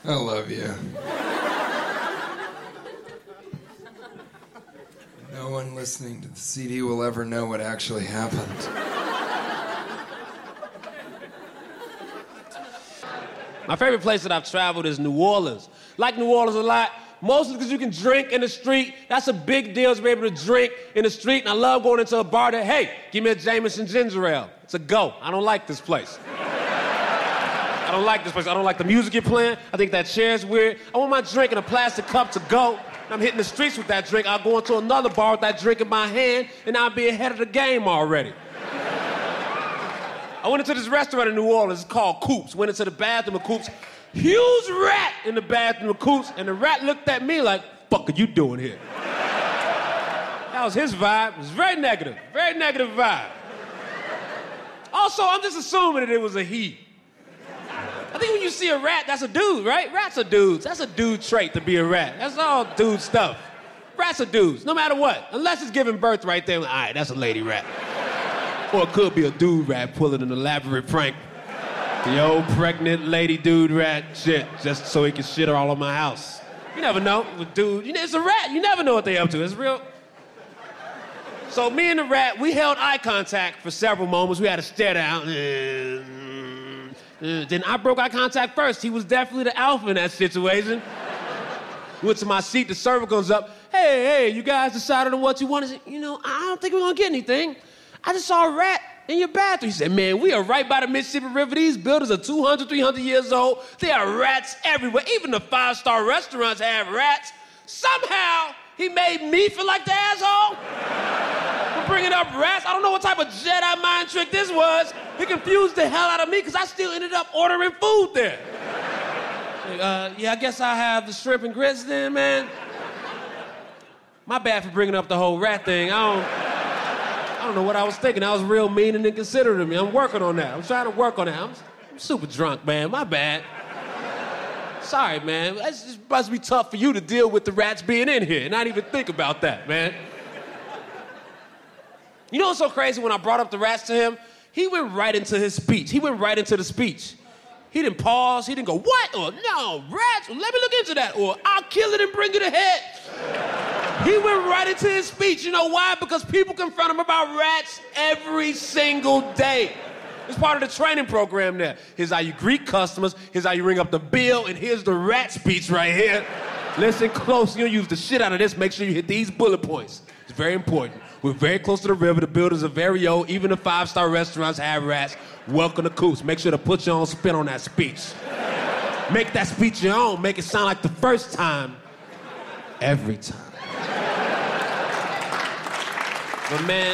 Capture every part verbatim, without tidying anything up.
I love you. No one listening to the C D will ever know what actually happened. My favorite place that I've traveled is New Orleans. Like New Orleans a lot, mostly because you can drink in the street. That's a big deal to be able to drink in the street. And I love going into a bar that, hey, give me a Jameson ginger ale. It's a go. I don't like this place. I don't like this place. I don't like the music you're playing. I think that chair's weird. I want my drink in a plastic cup to go. I'm hitting the streets with that drink. I'll go into another bar with that drink in my hand, and I'll be ahead of the game already. I went into this restaurant in New Orleans. It's called Coops. Went into the bathroom of Coops. Huge rat in the bathroom of Coops, and the rat looked at me like, fuck are you doing here? That was his vibe. It was very negative. Very negative vibe. Also, I'm just assuming that it was a he. I think when you see a rat, that's a dude, right? Rats are dudes. That's a dude trait to be a rat. That's all dude stuff. Rats are dudes, no matter what. Unless it's giving birth right there. All right, that's a lady rat. Or it could be a dude rat pulling an elaborate prank. The old pregnant lady dude rat shit, just so he can shit her all on my house. You never know. With dude, you know, it's a rat. You never know what they up to. It's real. So me and the rat, we held eye contact for several moments. We had to stare down. Uh, then I broke eye contact first. He was definitely the alpha in that situation. Went to my seat, the server comes up. Hey, hey, you guys decided on what you wanted? You know, I don't think we're gonna get anything. I just saw a rat in your bathroom. He said, man, we are right by the Mississippi River. These buildings are two hundred, three hundred years old. There are rats everywhere. Even the five-star restaurants have rats. Somehow, he made me feel like the asshole for bringing up rats. I don't know what type of Jedi mind trick this was. He confused the hell out of me because I still ended up ordering food there. Uh, yeah, I guess I have the shrimp and grits then, man. My bad for bringing up the whole rat thing. I don't, I don't know what I was thinking. I was real mean and inconsiderate of me. I'm working on that. I'm trying to work on that. I'm, I'm super drunk, man. My bad. Sorry, man. It's just must be tough for you to deal with the rats being in here and not even think about that, man. You know what's so crazy? When I brought up the rats to him, he went right into his speech. He went right into the speech. He didn't pause. He didn't go, what? Or, no, rats? Let me look into that. Or, I'll kill it and bring it ahead. He went right into his speech. You know why? Because people confront him about rats every single day. It's part of the training program there. Here's how you greet customers. Here's how you ring up the bill. And here's the rat speech right here. Listen close. You'll use the shit out of this. Make sure you hit these bullet points. It's very important. We're very close to the river. The buildings are very old. Even the five-star restaurants have rats. Welcome to Coops. Make sure to put your own spin on that speech. Make that speech your own. Make it sound like the first time. Every time. But man,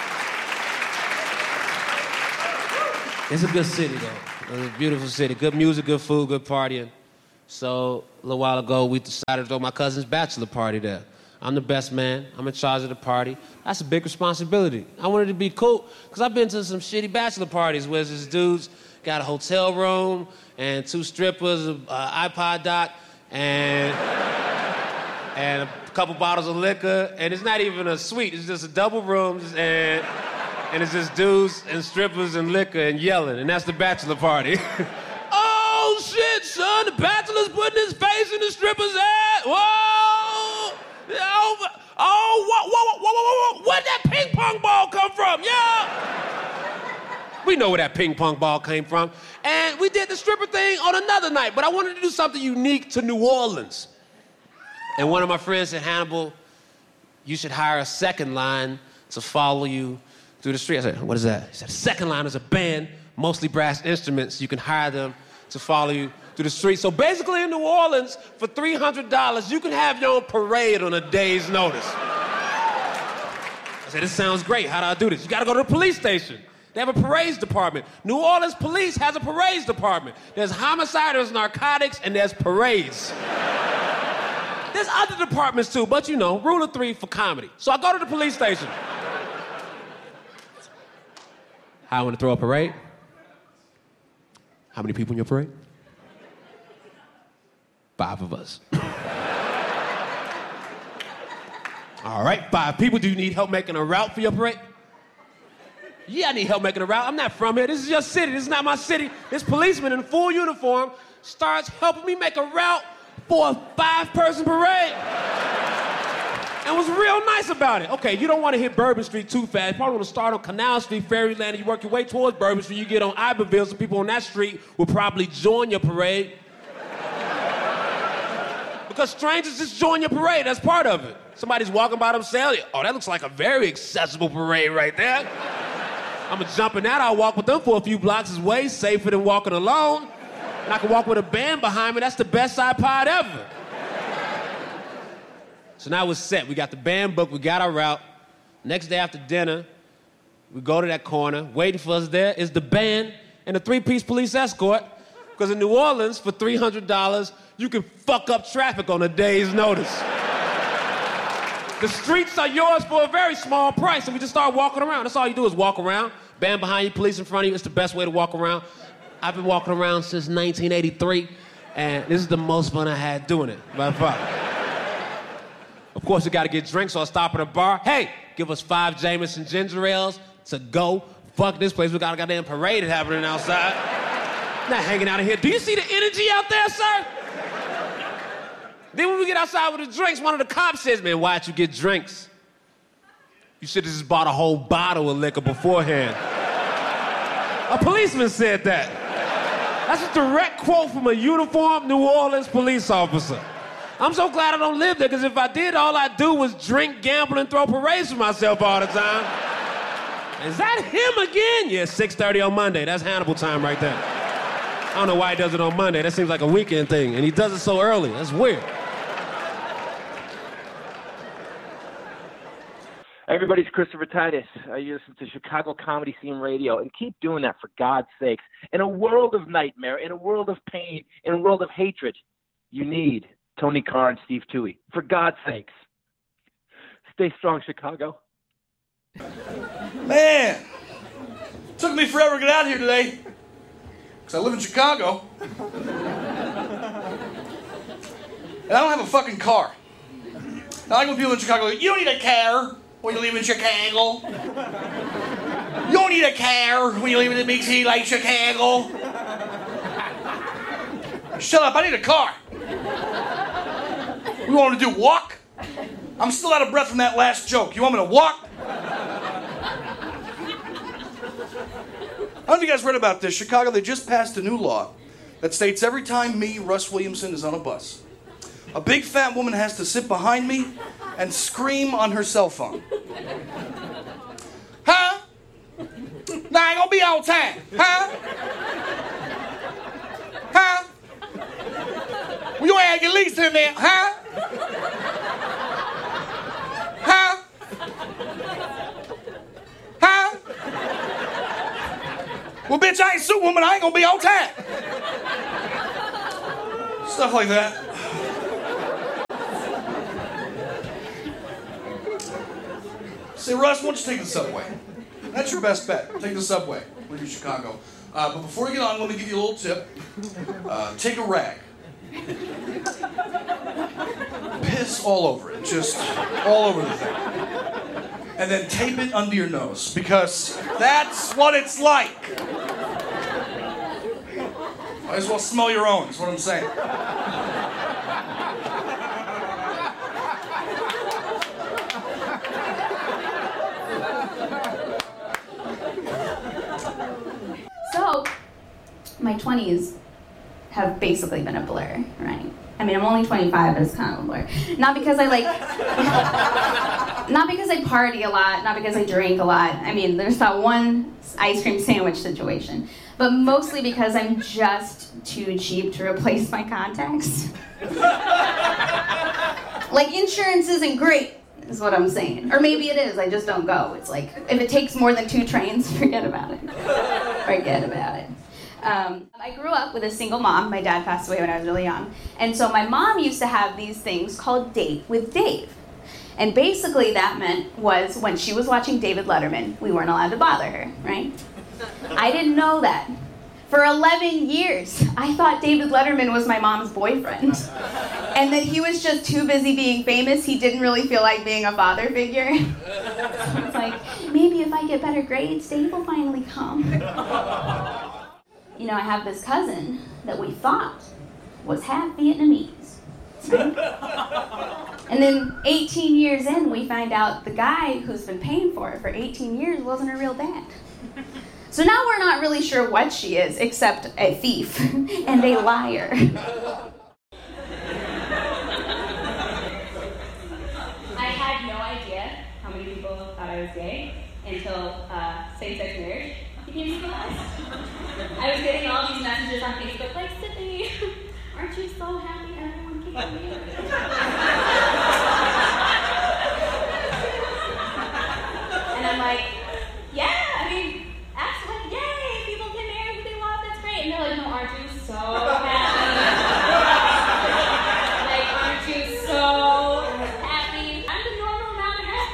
it's a good city, though. It's a beautiful city. Good music, good food, good partying. So a little while ago, we decided to throw my cousin's bachelor party there. I'm the best man. I'm in charge of the party. That's a big responsibility. I wanted to be cool, because I've been to some shitty bachelor parties where this dude's got a hotel room and two strippers, an uh, iPod dock, and, and a couple bottles of liquor, and it's not even a suite. It's just a double rooms, and, and it's just dudes and strippers and liquor and yelling, and that's the bachelor party. Oh, shit, son, the bachelor's putting his face in the stripper's ass. Whoa! Oh, oh, whoa, whoa, whoa, whoa, whoa, where'd that ping pong ball come from? Yeah. We know where that ping pong ball came from. And we did the stripper thing on another night, but I wanted to do something unique to New Orleans. And one of my friends said, Hannibal, you should hire a second line to follow you through the street. I said, what is that? He said, second line is a band, mostly brass instruments. You can hire them to follow you through the street. So basically in New Orleans, for three hundred dollars, you can have your own parade on a day's notice. I said, this sounds great. How do I do this? You gotta go to the police station. They have a parades department. New Orleans police has a parades department. There's homicide, there's narcotics, and there's parades. There's other departments too, but you know, rule of three for comedy. So I go to the police station. How I want to throw a parade? How many people in your parade? Five of us. All right, five people. Do you need help making a route for your parade? Yeah, I need help making a route. I'm not from here. This is your city. This is not my city. This policeman in full uniform starts helping me make a route for a five-person parade. And was real nice about it. Okay, you don't want to hit Bourbon Street too fast. You probably want to start on Canal Street, Fairyland, and you work your way towards Bourbon Street. You get on Iberville, so people on that street will probably join your parade. Because strangers just join your parade, that's part of it. Somebody's walking by themselves. Oh, that looks like a very accessible parade right there. I'm gonna jump in that, I'll walk with them for a few blocks. It's way safer than walking alone. And I can walk with a band behind me, that's the best iPod ever. So now we're set. We got the band booked, we got our route. Next day after dinner, we go to that corner. Waiting for us there is the band and a three-piece police escort. Because in New Orleans, for three hundred dollars, you can fuck up traffic on a day's notice. The streets are yours for a very small price, and we just start walking around. That's all you do is walk around. Band behind you, police in front of you. It's the best way to walk around. I've been walking around since nineteen eighty-three, and this is the most fun I had doing it, by far. Of course, you gotta get drinks, so I stop at a bar. Hey, give us five Jameson ginger ales to go. Fuck this place, we got a goddamn parade happening outside. Not hanging out in here. Do you see the energy out there, sir? Then when we get outside with the drinks, one of the cops says, man, why'd you get drinks? You should have just bought a whole bottle of liquor beforehand. A policeman said that. That's a direct quote from a uniformed New Orleans police officer. I'm so glad I don't live there, because if I did, all I'd do was drink, gamble, and throw parades for myself all the time. Is that him again? Yeah, six thirty on Monday. That's Hannibal time right there. I don't know why he does it on Monday. That seems like a weekend thing, and he does it so early. That's weird. Everybody's Christopher Titus. Uh, you listen to Chicago Comedy Scene Radio, and keep doing that for God's sakes. In a world of nightmare, in a world of pain, in a world of hatred, you need Tony Carr and Steve Toohey. For God's sakes. Stay strong, Chicago. Man, it took me forever to get out here today. Because I live in Chicago. And I don't have a fucking car. Now, I go to people in Chicago, you don't need a car when you live in Chicago. You don't need a car when you live in the big city like Chicago. Shut up, I need a car. You want me to do walk? I'm still out of breath from that last joke. You want me to walk? I don't know if you guys read about this. Chicago, they just passed a new law that states every time me, Russ Williamson, is on a bus, a big fat woman has to sit behind me and scream on her cell phone. Huh? Nah, I ain't gonna be on time. Huh? Huh? We gonna have to get Lisa in there, huh? Huh? Huh? Well, bitch, I ain't Superwoman. I ain't gonna be on time. Stuff like that. Say, Russ, why don't you take the subway? That's your best bet. Take the subway when you're in Chicago. Uh, but before you get on, let me give you a little tip. Uh, take a rag. Piss all over it. Just all over the thing. And then tape it under your nose, because that's what it's like. Might as well smell your own, is what I'm saying. So, my twenties have basically been a blur, right? I mean, I'm only twenty-five, but it's kind of a blur. Not because I like, not because I party a lot, not because I drink a lot. I mean, there's that one ice cream sandwich situation. But mostly because I'm just too cheap to replace my contacts. Like, insurance isn't great, is what I'm saying. Or maybe it is, I just don't go. It's like, if it takes more than two trains, forget about it. Forget about it. Um, I grew up with a single mom. My dad passed away when I was really young. And so my mom used to have these things called Date with Dave. And basically that meant was when she was watching David Letterman, we weren't allowed to bother her, right? I didn't know that. For eleven years, I thought David Letterman was my mom's boyfriend. And that he was just too busy being famous, he didn't really feel like being a father figure. So it's like, maybe if I get better grades, Dave will finally come. you know, I have this cousin that we thought was half Vietnamese. Right? And then eighteen years in, we find out the guy who's been paying for it for eighteen years wasn't her real dad. So now we're not really sure what she is, except a thief and a liar. I had no idea how many people thought I was gay until uh, same-sex marriage became legalized. I was getting all these messages on Facebook like, Sydney, aren't you so happy everyone came to you? And I'm like, yeah, I mean, absolutely, yay, people can marry who they want, that's great. And they're like, no, aren't you so happy? Like, aren't you so happy? I'm the normal amount of happy.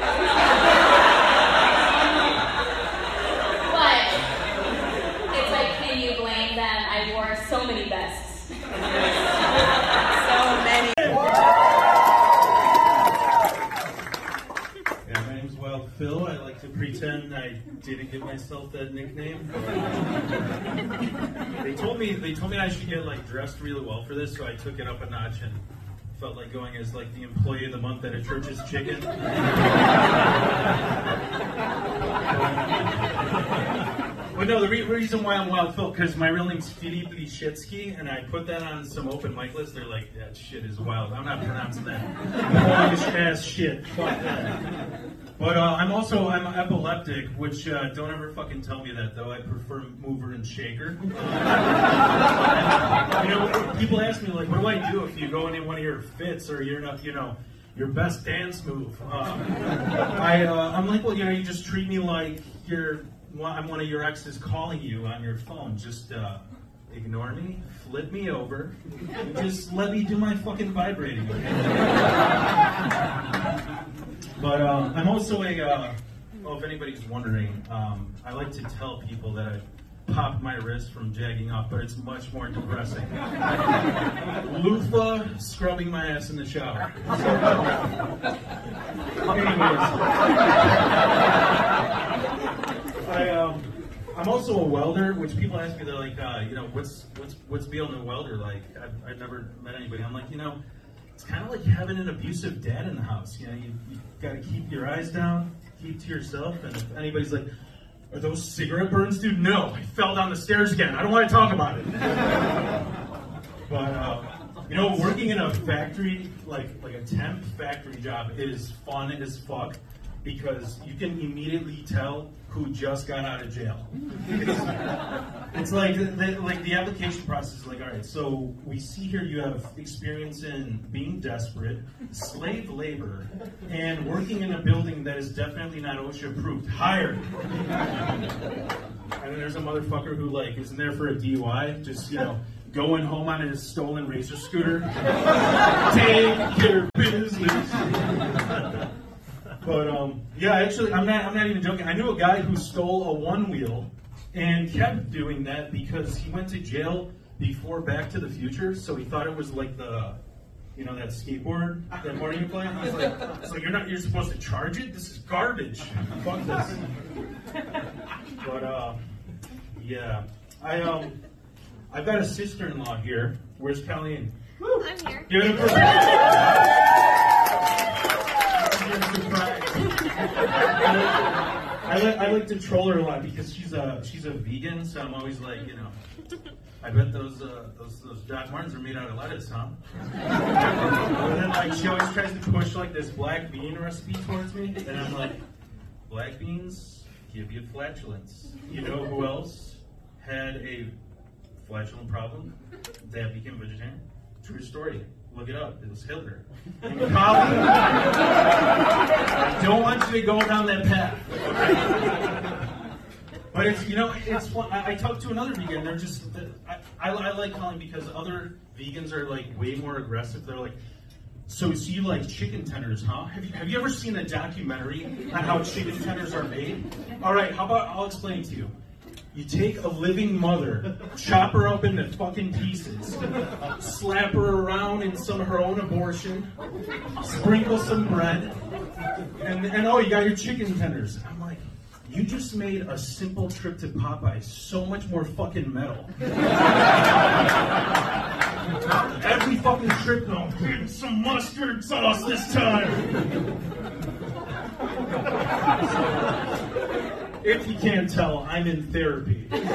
But it's like, can you blame them? I wore so many vests. So many. Yeah, my name's Wild Phil. I like to pretend I didn't give myself that nickname. They told me they told me I should get like dressed really well for this, so I took it up a notch and felt like going as like the employee of the month at a Church's Chicken. But no, the re- reason why I'm Wild Phil, because my real name's Filip Lishetsky, and I put that on some open mic lists. They're like, that shit is wild. I'm not pronouncing that. Polish ass shit. Fuck that. But uh, I'm also, I'm epileptic, which uh, don't ever fucking tell me that, though. I prefer mover and shaker. Uh, you know, people ask me, like, what do I do if you go into one of your fits or you're not, you know, your best dance move? Uh, I, uh, I'm like, well, you know, you just treat me like you're, well, I'm one of your exes calling you on your phone. Just uh, ignore me, flip me over, and just let me do my fucking vibrating. But uh, I'm also a, uh, well, if anybody's wondering, um, I like to tell people that I popped my wrist from jagging up, but it's much more depressing. Loofah scrubbing my ass in the shower. So, anyways. I, um, I'm also a welder, which people ask me, they're like, uh, you know, what's what's what's being a welder like? I've, I've never met anybody. I'm like, you know, it's kind of like having an abusive dad in the house. You know, you, you got to keep your eyes down, keep to yourself, and if anybody's like, are those cigarette burns, dude? No, I fell down the stairs again. I don't want to talk about it. But, uh, you know, working in a factory, like like a temp factory job is fun as fuck because you can immediately tell who just got out of jail. It's, it's like the, like the application process is like, all right, so we see here you have experience in being desperate, slave labor, and working in a building that is definitely not OSHA approved. Hired. And then there's a motherfucker who like isn't there for a D U I, just you know, going home on his stolen Razor scooter. Take your business. But um, yeah, actually, I'm not. I'm not even joking. I knew a guy who stole a one wheel and kept doing that because he went to jail before Back to the Future, so he thought it was like the, you know, that skateboard that Marty you play. I was like, I was like, you're not. You're supposed to charge it. This is garbage. Fuck this. But uh, yeah, I um, I've got a sister-in-law here. Where's Colleen? Woo. I'm here. Give it a I, like, I like to troll her a lot because she's a she's a vegan, so I'm always like, you know, I bet those uh, those those Doc Martens are made out of lettuce, huh? And then like she always tries to push like this black bean recipe towards me, and I'm like, black beans give you flatulence. You know who else had a flatulent problem that became vegetarian? True story. Look it up. It was Hitler. And Colin, I don't want you to go down that path. But it's, you know, it's fun. I, I talked to another vegan. They're just, I, I, I like Colin because other vegans are like way more aggressive. They're like, so, so you like chicken tenders, huh? Have you, have you ever seen a documentary on how chicken tenders are made? All right, how about I'll explain to you. You take a living mother, chop her up into fucking pieces, slap her around in some of her own abortion, sprinkle some bread, and, and oh, you got your chicken tenders. I'm like, you just made a simple trip to Popeyes so much more fucking metal. Every fucking trip, no, I'm getting some mustard sauce this time. If you can't tell, I'm in therapy. any,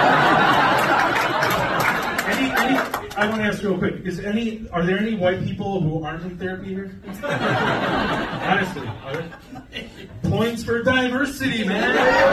any, I want to ask real quick: Is any? Are there any white people who aren't in therapy here? Honestly, are there? Points for diversity, man.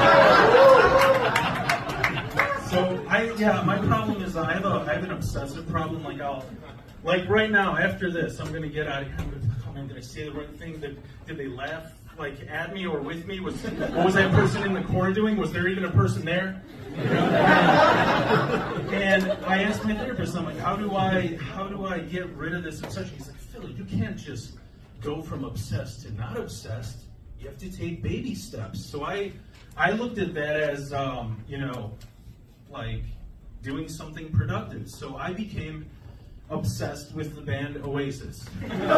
So I, yeah, my problem is I have a, I have an obsessive problem. Like I'll, like right now after this, I'm gonna get out of here. I'm gonna, oh man, did I say the right thing? Did, did they laugh? Like at me or with me? Was what was that person in the corner doing? Was there even a person there? You know? And I asked my therapist, I'm like, how do I how do I get rid of this obsession? He's like, Philly, you can't just go from obsessed to not obsessed. You have to take baby steps. So I I looked at that as um, you know, like doing something productive. So I became obsessed with the band Oasis.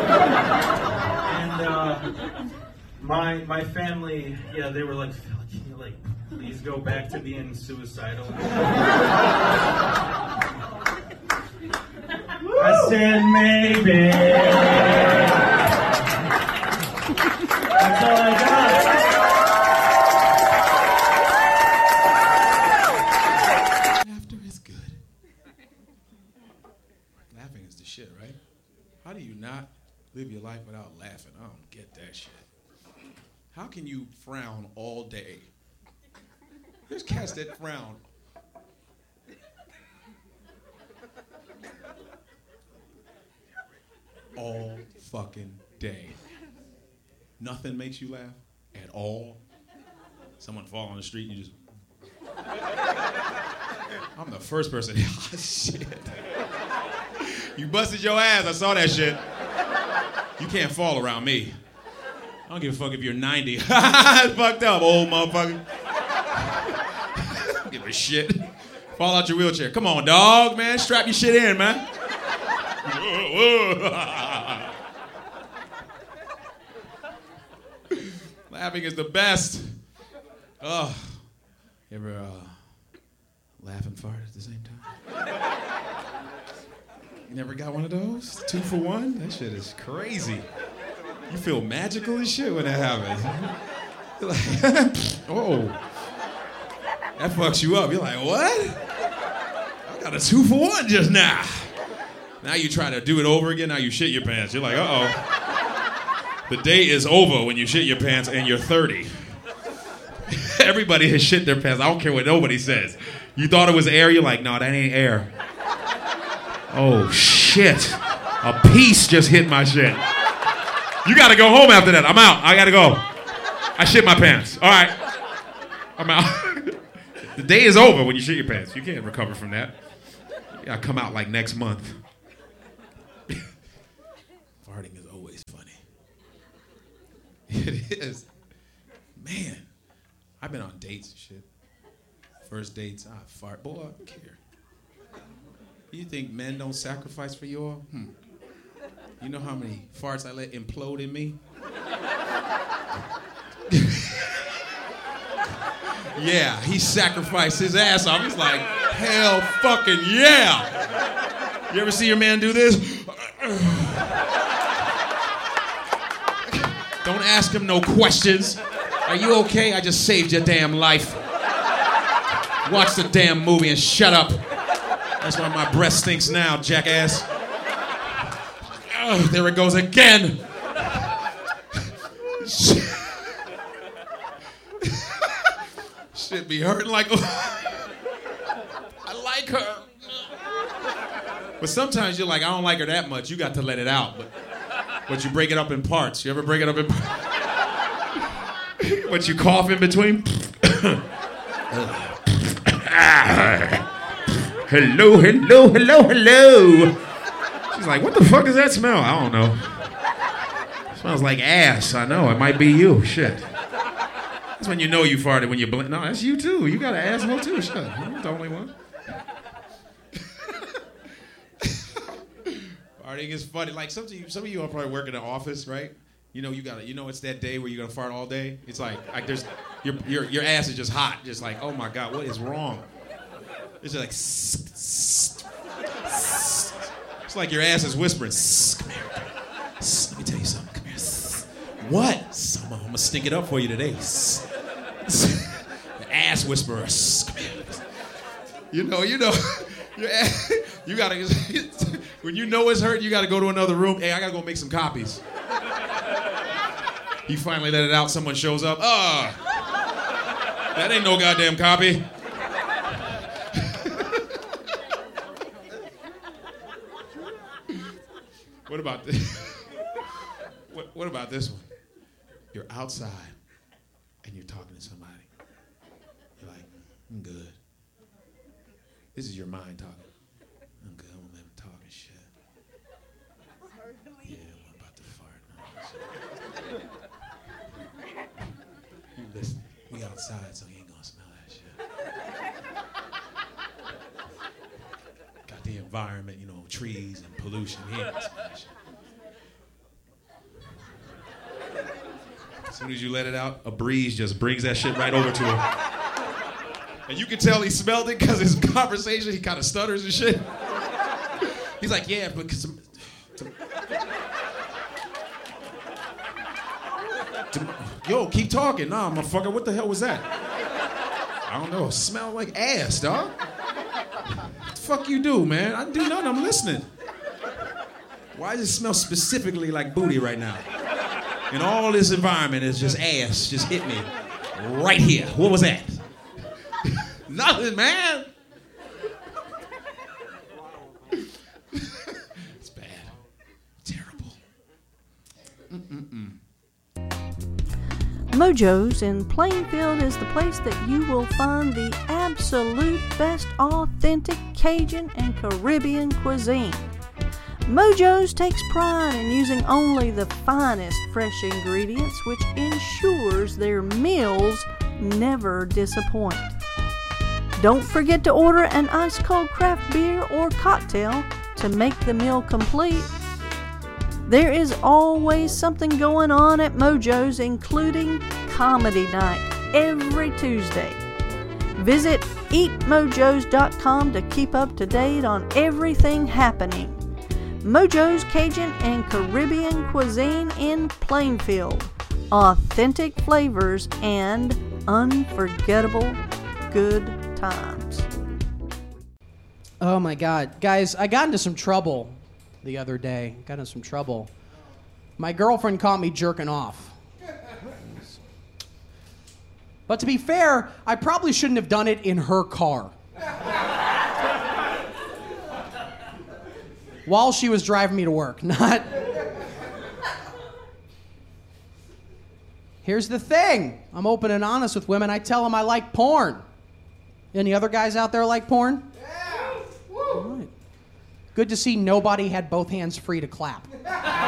and uh My my family, yeah, they were like, Phil, can you like please go back to being suicidal? I said maybe. That's all I got. Laughter is good. Laughing is the shit, right? How do you not live your life without laughing? I don't get that shit. How can you frown all day? There's cats that frown. All fucking day. Nothing makes you laugh at all. Someone fall on the street and you just... I'm the first person. Oh, shit. You busted your ass. I saw that shit. You can't fall around me. I don't give a fuck if you're ninety. It's fucked up, old motherfucker. I don't give a shit. Fall out your wheelchair. Come on, dog, man. Strap your shit in, man. Laughing is the best. Oh, you ever uh, laugh and fart at the same time? You never got one of those? Two for one? That shit is crazy. You feel magical as shit when that happens. You're like, oh, that fucks you up. You're like, what? I got a two for one just now. Now you try to do it over again. Now you shit your pants. You're like, uh-oh. The day is over when you shit your pants and you're thirty. Everybody has shit their pants. I don't care what nobody says. You thought it was air. You're like, no, that ain't air. Oh, shit. A piece just hit my shit. You gotta go home after that. I'm out. I gotta go. I shit my pants. All right. I'm out. The day is over when you shit your pants. You can't recover from that. You gotta come out like next month. Farting is always funny. It is. Man, I've been on dates and shit. First dates, I fart. Boy, I don't care. You think men don't sacrifice for you all? Hmm. You know how many farts I let implode in me? Yeah, he sacrificed his ass off. He's like, hell fucking yeah. You ever see your man do this? Don't ask him no questions. Are you okay? I just saved your damn life. Watch the damn movie and shut up. That's why my breath stinks now, jackass. Oh, there it goes again. Shit be hurting like... I like her. But sometimes you're like, I don't like her that much. You got to let it out. But, but you break it up in parts. You ever break it up in parts? But you cough in between? Hello, hello, hello, hello. She's like, what the fuck does that smell? I don't know. It smells like ass. I know. It might be you. Shit. That's when you know you farted, when you blink. No, that's you too. You got an asshole too. Shut up. I'm not the only one. Farting is funny. Like some of you, some of you are probably work in an office, right? You know you got to, you know it's that day where you're gonna fart all day. It's like, like there's Your, your, your ass is just hot. Just like, oh my God, what is wrong? It's just like, sss, sss. It's like your ass is whispering, sss, come here. Sss, let me tell you something, come here. Sss. What? Some, I'm gonna stink it up for you today. Sss. The ass whisperer, sss, come here. You know, you know, your ass, you gotta, when you know it's hurt, you gotta go to another room. Hey, I gotta go make some copies. You finally let it out, someone shows up. Ah, oh, that ain't no goddamn copy. What about this? What, what about this one? You're outside and you're talking to somebody. You're like, I'm good. This is your mind talking. I'm good. I'm gonna let him talk and shit. Yeah, I'm about to fart now. Listen, we outside, so he ain't gonna smell that shit. Got the environment, you know, trees and pollution. He ain't gonna smell that shit. As soon as you let it out, a breeze just brings that shit right over to him. And you can tell he smelled it because his conversation, he kind of stutters and shit. He's like, yeah, but some, some, some, yo, keep talking. Nah, motherfucker, what the hell was that? I don't know. It smelled like ass, dog. What the fuck you do, man? I didn't do nothing. I'm listening. Why does it smell specifically like booty right now? In all this environment, it's just ass. Just hit me right here. What was that? Nothing, man. It's bad. Terrible. Mm-mm-mm. Mojo's in Plainfield is the place that you will find the absolute best authentic Cajun and Caribbean cuisine. Mojo's takes pride in using only the finest fresh ingredients, which ensures their meals never disappoint. Don't forget to order an ice-cold craft beer or cocktail to make the meal complete. There is always something going on at Mojo's, including comedy night every Tuesday. Visit eat mojos dot com to keep up to date on everything happening. Mojo's Cajun and Caribbean cuisine in Plainfield. Authentic flavors and unforgettable good times. Oh my God. Guys, I got into some trouble the other day. Got into some trouble. My girlfriend caught me jerking off. But to be fair, I probably shouldn't have done it in her car. While she was driving me to work, not... Here's the thing. I'm open and honest with women. I tell them I like porn. Any other guys out there like porn? Yeah. Woo. All right. Good to see nobody had both hands free to clap.